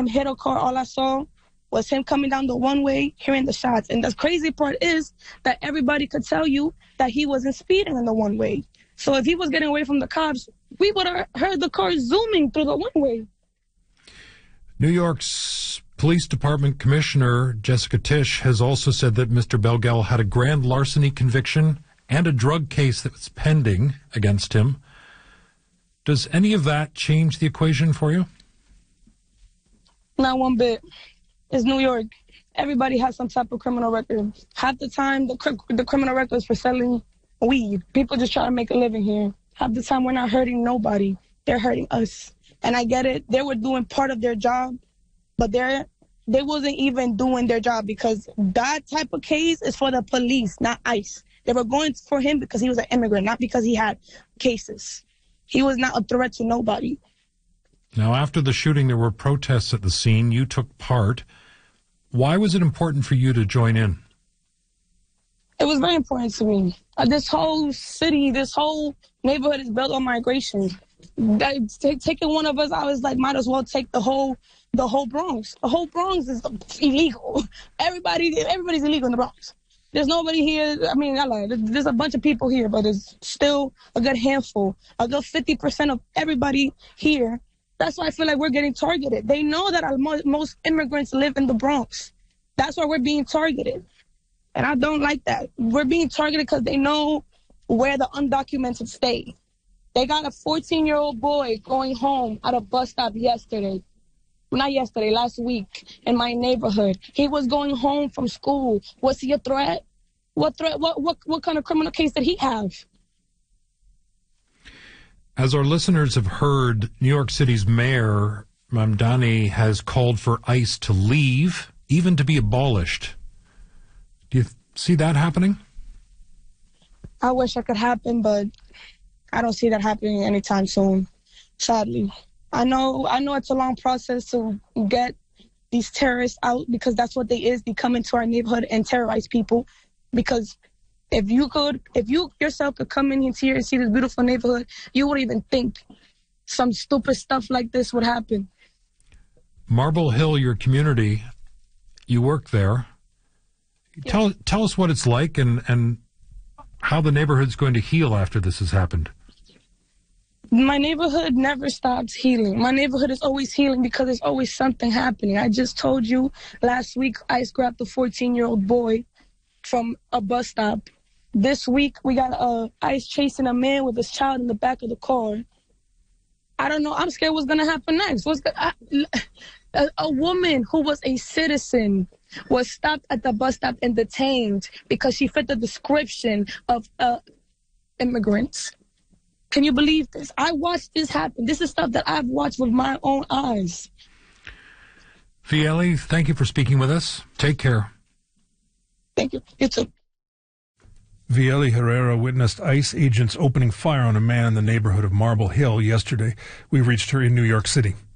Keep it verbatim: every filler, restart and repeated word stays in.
him hit a car. All I saw was him coming down the one-way, hearing the shots. And the crazy part is that everybody could tell you that he wasn't speeding in the one-way. So if he was getting away from the cops, we would have heard the car zooming through the one-way. New York's Police Department Commissioner Jessica Tisch has also said that Mister Belgel had a grand larceny conviction and a drug case that was pending against him. Does any of that change the equation for you? Not one bit. It's New York. Everybody has some type of criminal record. Half the time, the, cr- the criminal record is for selling weed. People just try to make a living here. Half the time, we're not hurting nobody. They're hurting us. And I get it. They were doing part of their job, but they're, they wasn't even doing their job because that type of case is for the police, not ICE. They were going for him because he was an immigrant, not because he had cases. He was not a threat to nobody. Now, after the shooting, there were protests at the scene. You took part. Why was it important for you to join in? It was very important to me. Uh, this whole city, this whole neighborhood is built on migration. That, t- taking one of us, I was like, might as well take the whole, the whole Bronx. The whole Bronx is illegal. Everybody, everybody's illegal in the Bronx. There's nobody here. I mean, I lied. There's a bunch of people here, but it's still a good handful. A good fifty percent of everybody here. That's why I feel like we're getting targeted. They know that our mo- most immigrants live in the Bronx. That's why we're being targeted. And I don't like that. We're being targeted because they know where the undocumented stay. They got a fourteen-year-old boy going home at a bus stop yesterday. Not yesterday, last week in my neighborhood. He was going home from school. Was he a threat? What threat? What, what, what kind of criminal case did he have? As our listeners have heard, New York City's mayor, Mamdani, has called for ICE to leave, even to be abolished. Do you see that happening? I wish it could happen, but I don't see that happening anytime soon, sadly. I know I know it's a long process to get these terrorists out because that's what they is. They come into our neighborhood and terrorize people because If you could, if you yourself could come in here and see this beautiful neighborhood, you wouldn't even think some stupid stuff like this would happen. Marble Hill, your community, you work there. Yeah. Tell tell us what it's like and, and how the neighborhood's going to heal after this has happened. My neighborhood never stops healing. My neighborhood is always healing because there's always something happening. I just told you last week ICE grabbed a fourteen-year-old boy from a bus stop. This week, we got uh, ICE chasing a man with his child in the back of the car. I don't know. I'm scared what's going to happen next. What's gonna, I, a, a woman who was a citizen was stopped at the bus stop and detained because she fit the description of uh, immigrants. Can you believe this? I watched this happen. This is stuff that I've watched with my own eyes. Viele, thank you for speaking with us. Take care. Thank you. You too. Viele Herrera witnessed ICE agents opening fire on a man in the neighborhood of Marble Hill yesterday. We reached her in New York City.